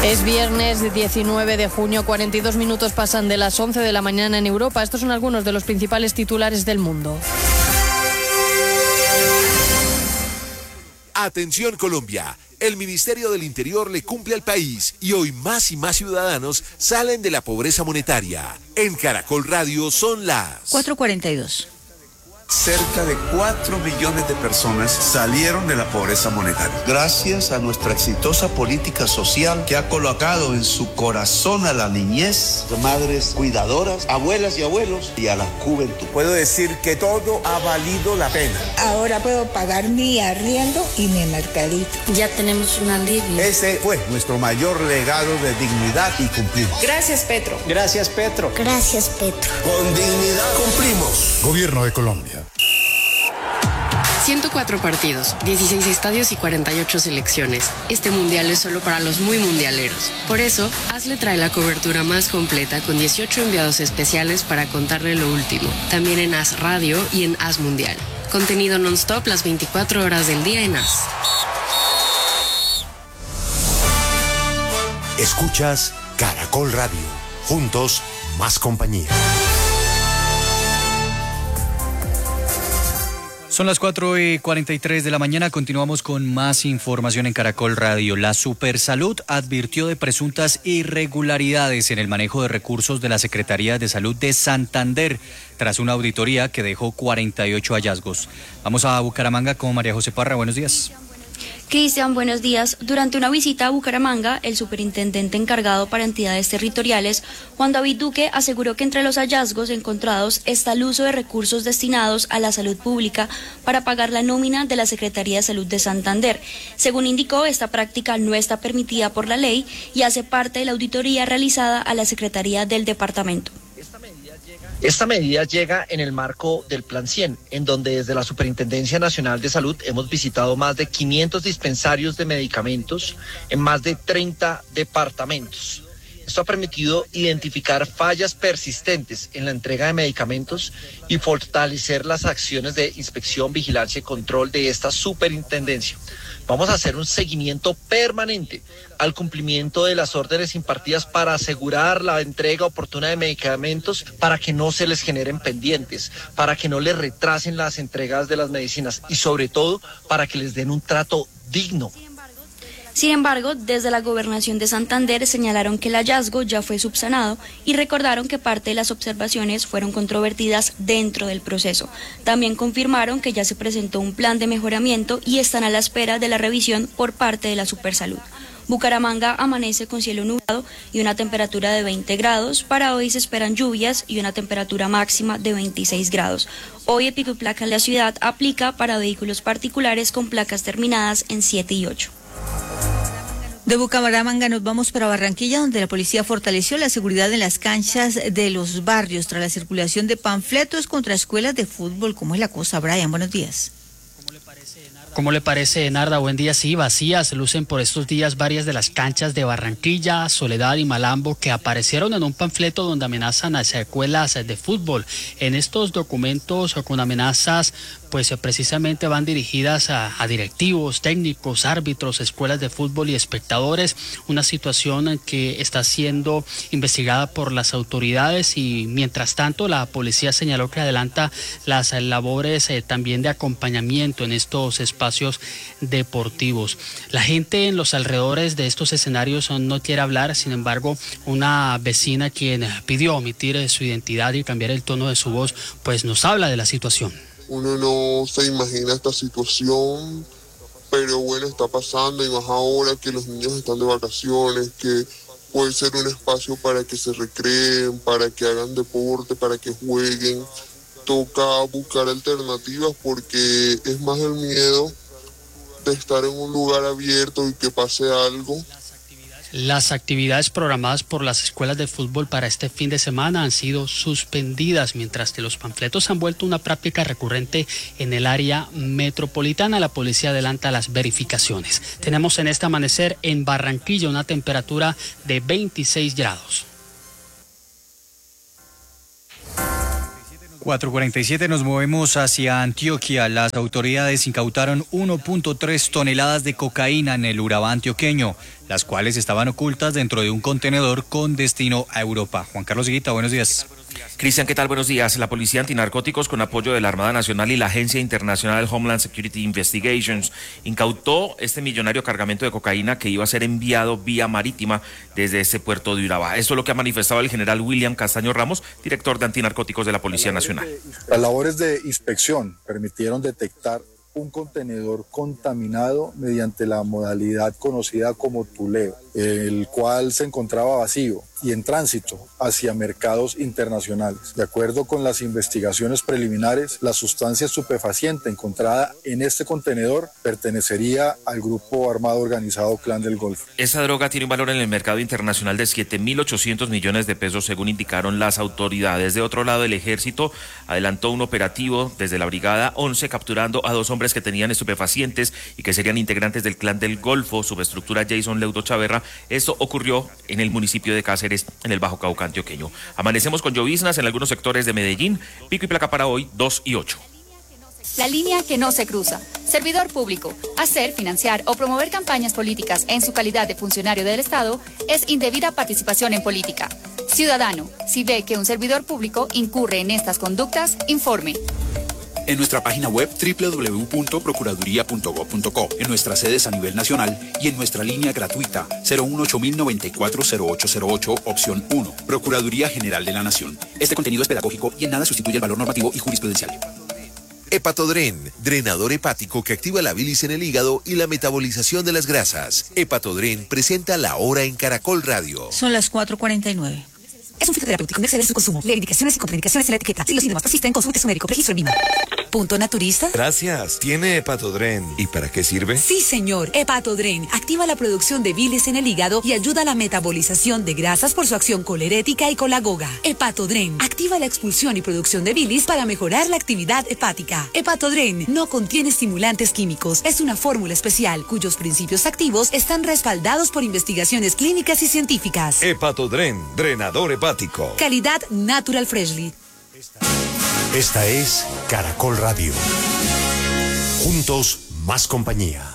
Es viernes 19 de junio, 42 minutos pasan de las 11 de la mañana en Europa. Estos son algunos de los principales titulares del mundo. Atención Colombia, el Ministerio del Interior le cumple al país y hoy más y más ciudadanos salen de la pobreza monetaria. En Caracol Radio son las 4:42. Cerca de 4 millones de personas salieron de la pobreza monetaria. Gracias a nuestra exitosa política social que ha colocado en su corazón a la niñez, madres cuidadoras, abuelas y abuelos y a la juventud. Puedo decir que todo ha valido la pena. Ahora puedo pagar mi arriendo y mi mercadito. Ya tenemos un alivio. Ese fue nuestro mayor legado de dignidad y cumplimos. Gracias, Petro. Gracias, Petro. Gracias, Petro. Con dignidad cumplimos. Gobierno de Colombia. 104 partidos, 16 estadios y 48 selecciones. Este mundial es solo para los muy mundialeros. Por eso, AS le trae la cobertura más completa con 18 enviados especiales para contarle lo último. También en AS Radio y en AS Mundial. Contenido non-stop las 24 horas del día en AS. Escuchas Caracol Radio. Juntos, más compañía. Son las 4:43 de la mañana, continuamos con más información en Caracol Radio. La Supersalud advirtió de presuntas irregularidades en el manejo de recursos de la Secretaría de Salud de Santander, tras una auditoría que dejó 48 hallazgos. Vamos a Bucaramanga con María José Parra, buenos días. Cristian, buenos días. Durante una visita a Bucaramanga, el superintendente encargado para entidades territoriales, Juan David Duque, aseguró que entre los hallazgos encontrados está el uso de recursos destinados a la salud pública para pagar la nómina de la Secretaría de Salud de Santander. Según indicó, esta práctica no está permitida por la ley y hace parte de la auditoría realizada a la Secretaría del Departamento. Esta medida llega en el marco del Plan 100, en donde desde la Superintendencia Nacional de Salud hemos visitado más de 500 dispensarios de medicamentos en más de 30 departamentos. Esto ha permitido identificar fallas persistentes en la entrega de medicamentos y fortalecer las acciones de inspección, vigilancia y control de esta superintendencia. Vamos a hacer un seguimiento permanente al cumplimiento de las órdenes impartidas para asegurar la entrega oportuna de medicamentos, para que no se les generen pendientes, para que no les retrasen las entregas de las medicinas y sobre todo para que les den un trato digno. Sin embargo, desde la Gobernación de Santander señalaron que el hallazgo ya fue subsanado y recordaron que parte de las observaciones fueron controvertidas dentro del proceso. También confirmaron que ya se presentó un plan de mejoramiento y están a la espera de la revisión por parte de la Supersalud. Bucaramanga amanece con cielo nublado y una temperatura de 20 grados. Para hoy se esperan lluvias y una temperatura máxima de 26 grados. Hoy el pico y placa en la ciudad aplica para vehículos particulares con placas terminadas en 7 y 8. De Bucaramanga nos vamos para Barranquilla, donde la policía fortaleció la seguridad en las canchas de los barrios tras la circulación de panfletos contra escuelas de fútbol. ¿Cómo es la cosa, Brian? Buenos días. ¿Cómo le parece, Narda? Buen día. Sí, vacías lucen por estos días varias de las canchas de Barranquilla, Soledad y Malambo, que aparecieron en un panfleto donde amenazan a escuelas de fútbol. En estos documentos con amenazas, pues precisamente van dirigidas a directivos, técnicos, árbitros, escuelas de fútbol y espectadores. Una situación que está siendo investigada por las autoridades y mientras tanto la policía señaló que adelanta las labores también de acompañamiento en estos espacios deportivos. La gente en los alrededores de estos escenarios no quiere hablar, sin embargo, una vecina quien pidió omitir su identidad y cambiar el tono de su voz, pues nos habla de la situación. Uno no se imagina esta situación, pero bueno, está pasando y más ahora que los niños están de vacaciones, que puede ser un espacio para que se recreen, para que hagan deporte, para que jueguen. Toca buscar alternativas porque es más el miedo de estar en un lugar abierto y que pase algo. Las actividades programadas por las escuelas de fútbol para este fin de semana han sido suspendidas, mientras que los panfletos han vuelto una práctica recurrente en el área metropolitana. La policía adelanta las verificaciones. Tenemos en este amanecer en Barranquilla una temperatura de 26 grados. 4:47 nos movemos hacia Antioquia. Las autoridades incautaron 1.3 toneladas de cocaína en el Urabá antioqueño, las cuales estaban ocultas dentro de un contenedor con destino a Europa. Juan Carlos Higuita, buenos días. Cristian, ¿qué tal? Buenos días. La Policía Antinarcóticos, con apoyo de la Armada Nacional y la Agencia Internacional Homeland Security Investigations, incautó este millonario cargamento de cocaína que iba a ser enviado vía marítima desde ese puerto de Urabá. Esto es lo que ha manifestado el general William Castaño Ramos, director de Antinarcóticos de la Policía Nacional. Las labores de inspección permitieron detectar un contenedor contaminado mediante la modalidad conocida como tuleo, el cual se encontraba vacío y en tránsito hacia mercados internacionales. De acuerdo con las investigaciones preliminares, la sustancia estupefaciente encontrada en este contenedor pertenecería al grupo armado organizado Clan del Golfo. Esa droga tiene un valor en el mercado internacional de 7.800 millones de pesos, según indicaron las autoridades. De otro lado, el ejército adelantó un operativo desde la Brigada 11, capturando a 2 hombres que tenían estupefacientes y que serían integrantes del Clan del Golfo, subestructura Jason Leudo Chaverra. Esto ocurrió en el municipio de Cáceres, en el Bajo Cauca antioqueño. Amanecemos con lloviznas en algunos sectores de Medellín. Pico y placa para hoy, 2 y 8. La línea que no se cruza. Servidor público. Hacer, financiar o promover campañas políticas en su calidad de funcionario del Estado es indebida participación en política. Ciudadano, si ve que un servidor público incurre en estas conductas, informe. En nuestra página web www.procuraduría.gov.co, en nuestras sedes a nivel nacional y en nuestra línea gratuita 018-094-0808, opción 1, Procuraduría General de la Nación. Este contenido es pedagógico y en nada sustituye el valor normativo y jurisprudencial. Hepatodren, drenador hepático que activa la bilis en el hígado y la metabolización de las grasas. Hepatodren presenta La Hora en Caracol Radio. Son las 4:49. Es un fitoterapéutico, no exceder su consumo. Lee indicaciones y contraindicaciones en la etiqueta. Si los síntomas persisten, consulte a su médico. Registro en VIMA. Punto Naturista. Gracias. ¿Tiene Hepatodren? ¿Y para qué sirve? Sí, señor. Hepatodren activa la producción de bilis en el hígado y ayuda a la metabolización de grasas por su acción colerética y colagoga. Hepatodren activa la expulsión y producción de bilis para mejorar la actividad hepática. Hepatodren no contiene estimulantes químicos. Es una fórmula especial cuyos principios activos están respaldados por investigaciones clínicas y científicas. Hepatodren, drenador hepático. Calidad Natural Freshly. Esta es Caracol Radio. Juntos, más compañía.